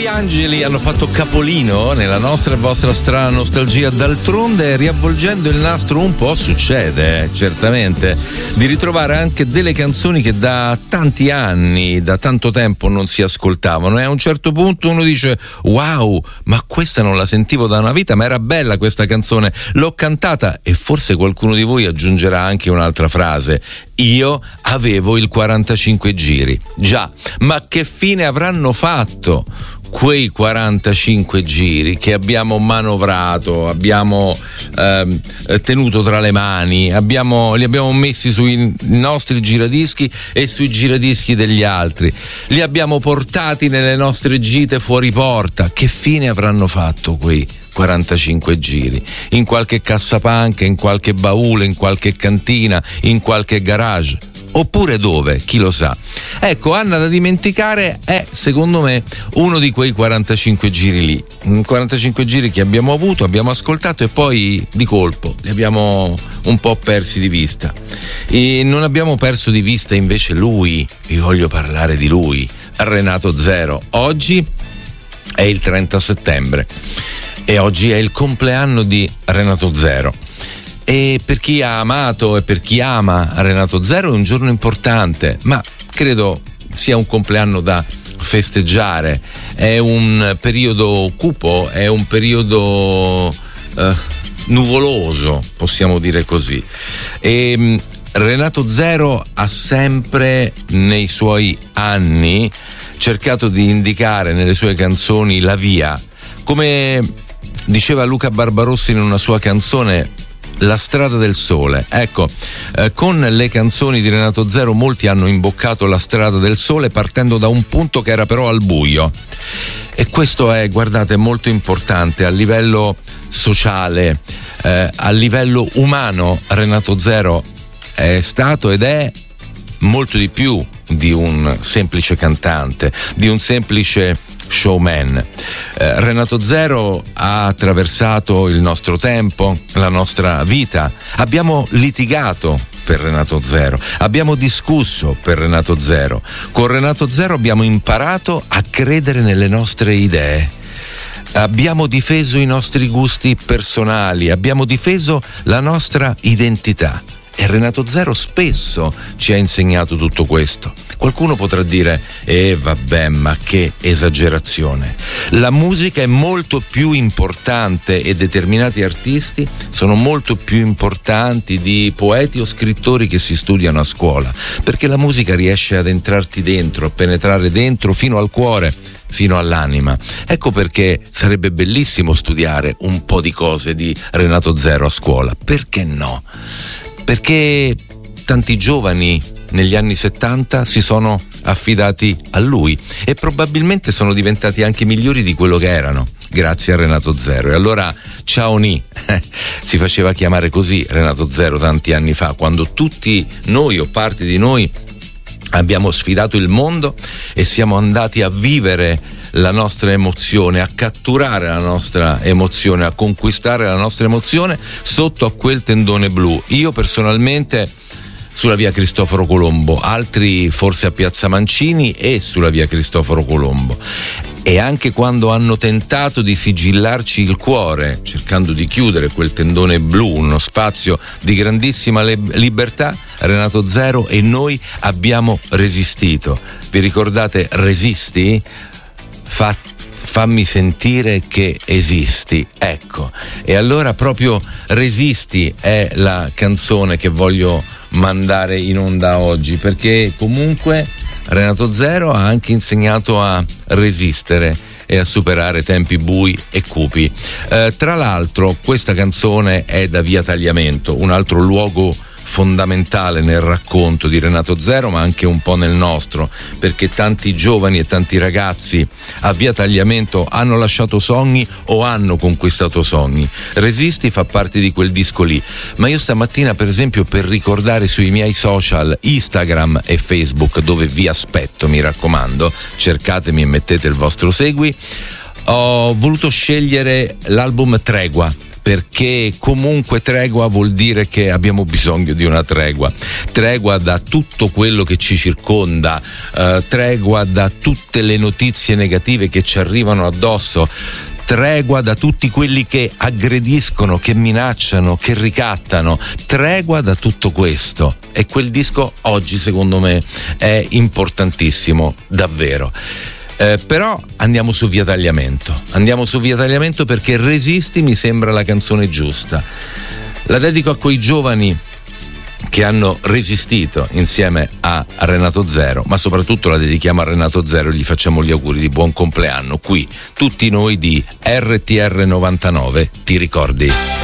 Gli Angeli hanno fatto capolino nella nostra e vostra strana nostalgia. D'altronde, riavvolgendo il nastro, un po' succede, certamente, di ritrovare anche delle canzoni che da tanti anni, da tanto tempo non si ascoltavano, e a un certo punto uno dice: wow, ma questa non la sentivo da una vita, ma era bella questa canzone, l'ho cantata. E forse qualcuno di voi aggiungerà anche un'altra frase: io avevo il 45 giri. Già, ma che fine avranno fatto quei 45 giri che abbiamo manovrato, abbiamo tenuto tra le mani, li abbiamo messi sui nostri giradischi e sui giradischi degli altri, li abbiamo portati nelle nostre gite fuori porta? Che fine avranno fatto quei 45 giri? In qualche cassapanca, in qualche baule, in qualche cantina, in qualche garage? Oppure dove? Chi lo sa. Ecco, Anna da dimenticare è, secondo me, uno di quei 45 giri lì. 45 giri che abbiamo avuto, abbiamo ascoltato e poi di colpo li abbiamo un po' persi di vista. E non abbiamo perso di vista invece lui. Vi voglio parlare di lui, Renato Zero. Oggi è il 30 settembre e oggi è il compleanno di Renato Zero. E per chi ha amato e per chi ama Renato Zero è un giorno importante, ma credo sia un compleanno da festeggiare. È un periodo cupo, è un periodo nuvoloso, possiamo dire così. E Renato Zero ha sempre nei suoi anni cercato di indicare nelle sue canzoni la via, come diceva Luca Barbarossa in una sua canzone, La strada del sole. Ecco, con le canzoni di Renato Zero molti hanno imboccato la strada del sole partendo da un punto che era però al buio, e questo è, guardate, molto importante a livello sociale, a livello umano. Renato Zero è stato ed è molto di più di un semplice cantante, di un semplice showman. Renato Zero ha attraversato il nostro tempo, la nostra vita. Abbiamo litigato per Renato Zero, abbiamo discusso per Renato Zero. Con Renato Zero abbiamo imparato a credere nelle nostre idee. Abbiamo difeso i nostri gusti personali, abbiamo difeso la nostra identità. E Renato Zero spesso ci ha insegnato tutto questo. Qualcuno potrà dire: vabbè, ma che esagerazione. La musica è molto più importante e determinati artisti sono molto più importanti di poeti o scrittori che si studiano a scuola, perché la musica riesce ad entrarti dentro, a penetrare dentro fino al cuore, fino all'anima. Ecco perché sarebbe bellissimo studiare un po' di cose di Renato Zero a scuola. Perché no? Perché tanti giovani negli anni 70 si sono affidati a lui e probabilmente sono diventati anche migliori di quello che erano, grazie a Renato Zero. E allora ciao Ni, si faceva chiamare così Renato Zero tanti anni fa, quando tutti noi o parte di noi abbiamo sfidato il mondo e siamo andati a vivere la nostra emozione, a catturare la nostra emozione, a conquistare la nostra emozione sotto a quel tendone blu. Io personalmente sulla via Cristoforo Colombo, altri forse a Piazza Mancini e sulla via Cristoforo Colombo. E anche quando hanno tentato di sigillarci il cuore, cercando di chiudere quel tendone blu, uno spazio di grandissima libertà, Renato Zero e noi abbiamo resistito. Vi ricordate Resisti? Fammi sentire che esisti. Ecco, e allora proprio Resisti è la canzone che voglio mandare in onda oggi, perché comunque Renato Zero ha anche insegnato a resistere e a superare tempi bui e cupi. Tra l'altro questa canzone è da Via Tagliamento, un altro luogo fondamentale nel racconto di Renato Zero, ma anche un po' nel nostro, perché tanti giovani e tanti ragazzi a Via Tagliamento hanno lasciato sogni o hanno conquistato sogni. Resisti fa parte di quel disco lì, ma io stamattina, per esempio, per ricordare sui miei social Instagram e Facebook, dove vi aspetto, mi raccomando, cercatemi e mettete il vostro segui, ho voluto scegliere l'album Tregua, perché comunque tregua vuol dire che abbiamo bisogno di una tregua da tutto quello che ci circonda, tregua da tutte le notizie negative che ci arrivano addosso, tregua da tutti quelli che aggrediscono, che minacciano, che ricattano, tregua da tutto questo. E quel disco oggi secondo me è importantissimo, davvero. Però andiamo su Via Tagliamento perché Resisti mi sembra la canzone giusta. La dedico a quei giovani che hanno resistito insieme a Renato Zero, ma soprattutto la dedichiamo a Renato Zero e gli facciamo gli auguri di buon compleanno qui, tutti noi di RTR 99, ti ricordi?